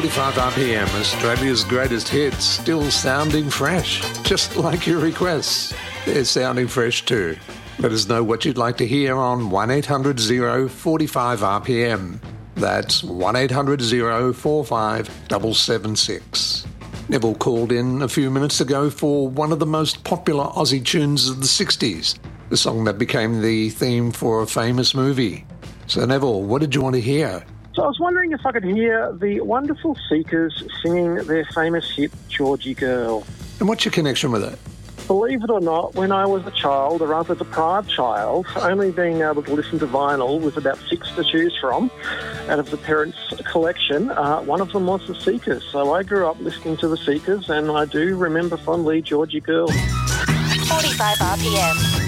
45 RPM, Australia's greatest hits, still sounding fresh, just like your requests. They're sounding fresh too. Let us know what you'd like to hear on 1800 045 RPM. That's 1800 045 776. Neville called in a few minutes ago for one of the most popular Aussie tunes of the 60s, the song that became the theme for a famous movie. So Neville, what did you want to hear? So I was wondering if I could hear the wonderful Seekers singing their famous hit, Georgie Girl. And what's your connection with it? Believe it or not, when I was a child, a rather deprived child, only being able to listen to vinyl with about 6 to choose from out of the parents' collection, one of them was the Seekers. So I grew up listening to the Seekers, and I do remember fondly Georgie Girl. 45 RPM.